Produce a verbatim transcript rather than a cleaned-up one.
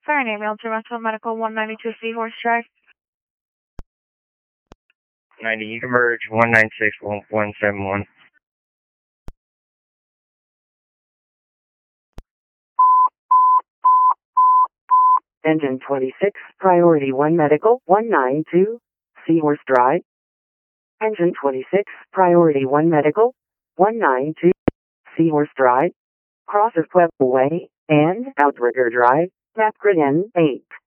Fire and ambulance, Rental Medical one ninety-two Seahorse Drive. ninety, emerge one nine six one one seven one. Engine twenty-six, Priority one Medical, one nine two, Seahorse Drive. Engine twenty-six, Priority one Medical, one nine two, Seahorse Drive. Cross of Pueblo Way, and Outrigger Drive, Mapgrid N eight.